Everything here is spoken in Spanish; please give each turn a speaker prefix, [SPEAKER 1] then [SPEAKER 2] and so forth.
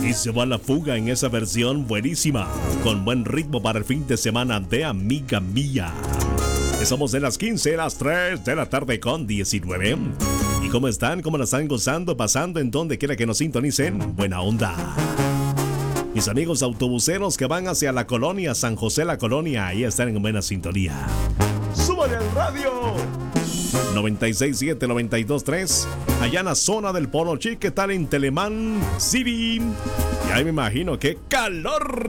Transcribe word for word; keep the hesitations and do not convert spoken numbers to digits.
[SPEAKER 1] Y se va a la fuga en esa versión buenísima, con buen ritmo para el fin de semana de Amiga Mía. Estamos en las quince, las tres de la tarde con diecinueve. ¿Y cómo están? ¿Cómo la están gozando? Pasando en donde quiera que nos sintonicen. Buena onda. Mis amigos autobuseros que van hacia la colonia San José la Colonia, ahí están en buena sintonía. ¡Súbale al radio! noventa y seis punto siete, noventa y dos punto tres. Allá en la zona del Polo Chic, ¿qué tal en Telemán City? Y ahí me imagino que calor.